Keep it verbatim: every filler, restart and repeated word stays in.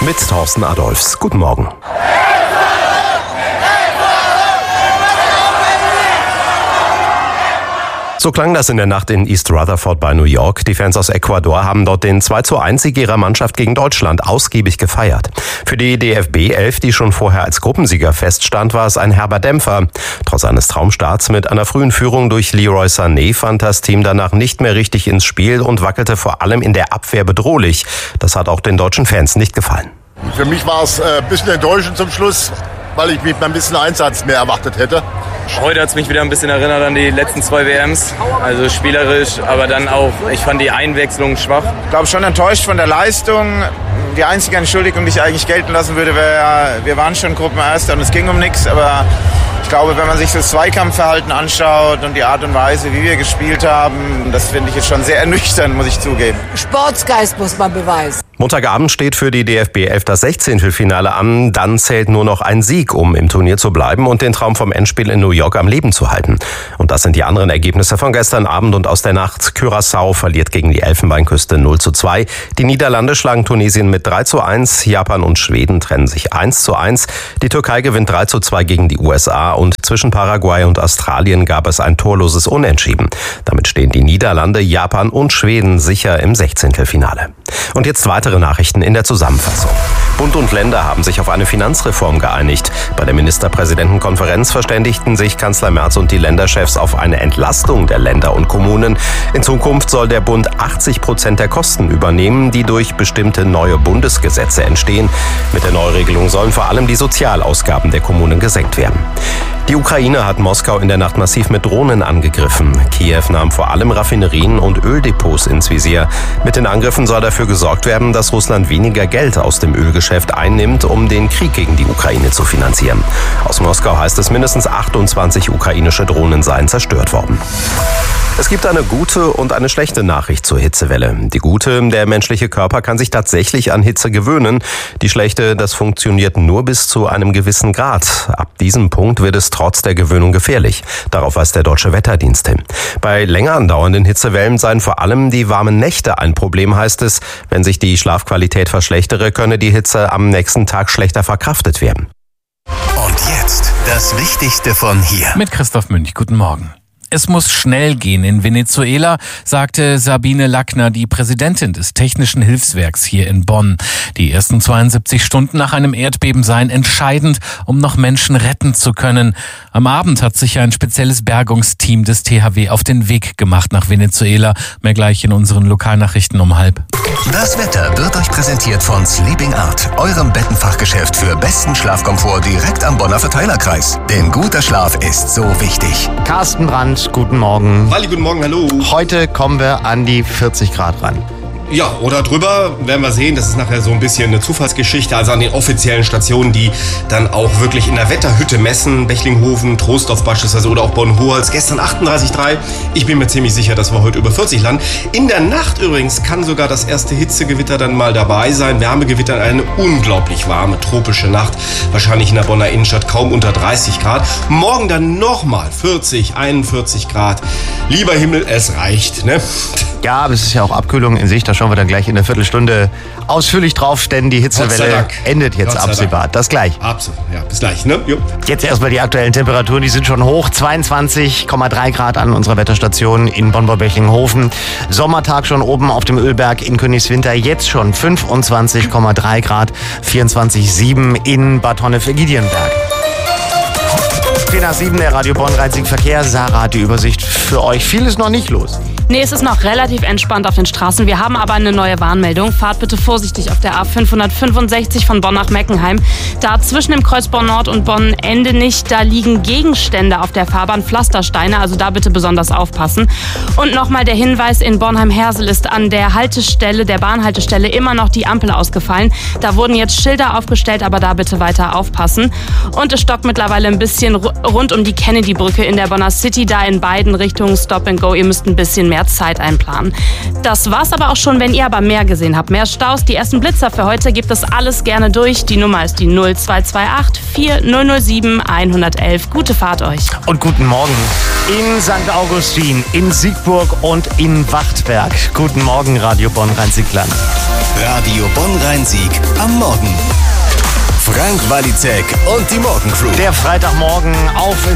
mit Thorsten Adolfs. Guten Morgen. So klang das in der Nacht in East Rutherford bei New York. Die Fans aus Ecuador haben dort den zwei zu eins Sieg ihrer Mannschaft gegen Deutschland ausgiebig gefeiert. Für die D F B elf, die schon vorher als Gruppensieger feststand, war es ein herber Dämpfer. Trotz eines Traumstarts mit einer frühen Führung durch Leroy Sané fand das Team danach nicht mehr richtig ins Spiel und wackelte vor allem in der Abwehr bedrohlich. Das hat auch den deutschen Fans nicht gefallen. Für mich war es ein bisschen enttäuschend zum Schluss, weil ich mich ein bisschen Einsatz mehr erwartet hätte. Heute hat es mich wieder ein bisschen erinnert an die letzten zwei W Ms. Also spielerisch, aber dann auch, ich fand die Einwechslung schwach. Ich glaube schon enttäuscht von der Leistung. Die einzige Entschuldigung, die ich eigentlich gelten lassen würde, wäre, wir waren schon Gruppenerster und es ging um nichts. Aber ich glaube, wenn man sich das Zweikampfverhalten anschaut und die Art und Weise, wie wir gespielt haben, das finde ich jetzt schon sehr ernüchternd, muss ich zugeben. Sportsgeist muss man beweisen. Montagabend steht für die D F B elf das Sechzehntelfinale an. Dann zählt nur noch ein Sieg, um im Turnier zu bleiben und den Traum vom Endspiel in New York am Leben zu halten. Und das sind die anderen Ergebnisse von gestern Abend und aus der Nacht. Curaçao verliert gegen die Elfenbeinküste null zu zwei. Die Niederlande schlagen Tunesien mit drei zu eins. Japan und Schweden trennen sich eins zu eins. Die Türkei gewinnt drei zu zwei gegen die U S A und zwischen Paraguay und Australien gab es ein torloses Unentschieden. Damit stehen die Niederlande, Japan und Schweden sicher im Sechzehntelfinale. Und jetzt weitere Nachrichten in der Zusammenfassung. Bund und Länder haben sich auf eine Finanzreform geeinigt. Bei der Ministerpräsidentenkonferenz verständigten sich Kanzler Merz und die Länderchefs auf eine Entlastung der Länder und Kommunen. In Zukunft soll der Bund achtzig Prozent der Kosten übernehmen, die durch bestimmte neue Bundesgesetze entstehen. Mit der Neuregelung sollen vor allem die Sozialausgaben der Kommunen gesenkt werden. Die Ukraine hat Moskau in der Nacht massiv mit Drohnen angegriffen. Kiew nahm vor allem Raffinerien und Öldepots ins Visier. Mit den Angriffen soll dafür gesorgt werden, dass Russland weniger Geld aus dem Ölgeschäft einnimmt, um den Krieg gegen die Ukraine zu finanzieren. Aus Moskau heißt es, mindestens achtundzwanzig ukrainische Drohnen seien zerstört worden. Es gibt eine gute und eine schlechte Nachricht zur Hitzewelle. Die gute, der menschliche Körper kann sich tatsächlich an Hitze gewöhnen. Die schlechte, das funktioniert nur bis zu einem gewissen Grad. Ab diesem Punkt wird es trotz der Gewöhnung gefährlich. Darauf weist der Deutsche Wetterdienst hin. Bei länger andauernden Hitzewellen seien vor allem die warmen Nächte ein Problem, heißt es. Wenn sich die Schlafqualität verschlechtere, könne die Hitze am nächsten Tag schlechter verkraftet werden. Und jetzt das Wichtigste von hier. Mit Christoph Münch, guten Morgen. Es muss schnell gehen in Venezuela, sagte Sabine Lackner, die Präsidentin des Technischen Hilfswerks hier in Bonn. Die ersten zweiundsiebzig Stunden nach einem Erdbeben seien entscheidend, um noch Menschen retten zu können. Am Abend hat sich ein spezielles Bergungsteam des T H W auf den Weg gemacht nach Venezuela. Mehr gleich in unseren Lokalnachrichten um halb. Das Wetter wird euch präsentiert von Sleeping Art, eurem Bettenfachgeschäft für besten Schlafkomfort direkt am Bonner Verteilerkreis. Denn guter Schlaf ist so wichtig. Carsten Brandt, guten Morgen. Wally, guten Morgen, hallo. Heute kommen wir an die vierzig Grad ran. Ja, oder drüber werden wir sehen. Das ist nachher so ein bisschen eine Zufallsgeschichte. Also an den offiziellen Stationen, die dann auch wirklich in der Wetterhütte messen. Bechlinghofen, Trostorf beispielsweise oder auch Bonn-Hoholz. Gestern achtunddreißig Komma drei. Ich bin mir ziemlich sicher, dass wir heute über vierzig landen. In der Nacht übrigens kann sogar das erste Hitzegewitter dann mal dabei sein. Wärmegewitter, eine unglaublich warme, tropische Nacht. Wahrscheinlich in der Bonner Innenstadt kaum unter dreißig Grad. Morgen dann nochmal vierzig, einundvierzig Grad. Lieber Himmel, es reicht, ne? Ja, aber es ist ja auch Abkühlung in Sicht. Da schauen wir dann gleich in der Viertelstunde ausführlich drauf, denn die Hitzewelle endet jetzt absehbar. Das gleich. Absolut, ja, bis gleich, ne? Jo. Jetzt erstmal die aktuellen Temperaturen, die sind schon hoch. zweiundzwanzig Komma drei Grad an unserer Wetterstation in Bonn-Bechlinghofen. Sommertag schon oben auf dem Ölberg in Königswinter. Jetzt schon fünfundzwanzig Komma drei Grad, vierundzwanzig Komma sieben in Bad Honnef-Giedienberg. zehn nach sieben, der Radio Bonn-Rhein-Sieg Verkehr. Sarah hat die Übersicht für euch. Viel ist noch nicht los. Nee, es ist noch relativ entspannt auf den Straßen. Wir haben aber eine neue Warnmeldung. Fahrt bitte vorsichtig auf der A fünfhundertfünfundsechzig von Bonn nach Meckenheim. Da zwischen dem Kreuz Bonn Nord und Bonn Ende nicht, da liegen Gegenstände auf der Fahrbahn, Pflastersteine, also da bitte besonders aufpassen. Und nochmal der Hinweis, in Bornheim-Hersel ist an der Haltestelle, der Bahnhaltestelle immer noch die Ampel ausgefallen. Da wurden jetzt Schilder aufgestellt, aber da bitte weiter aufpassen. Und es stockt mittlerweile ein bisschen rund um die Kennedy-Brücke in der Bonner City, da in beiden Richtungen Stop and Go. Ihr müsst ein bisschen mehr mehr Zeit einplanen. Das war's aber auch schon, wenn ihr aber mehr gesehen habt. Mehr Staus, die ersten Blitzer für heute, gibt es alles gerne durch. Die Nummer ist die null zwei zwei acht vier null null sieben eins eins eins. Gute Fahrt euch. Und guten Morgen in Sankt Augustin, in Siegburg und in Wachtberg. Guten Morgen, Radio Bonn-Rhein-Sieg-Land. Radio Bonn-Rhein-Sieg am Morgen. Frank Walizek und die Morgencrew. Der Freitagmorgen auf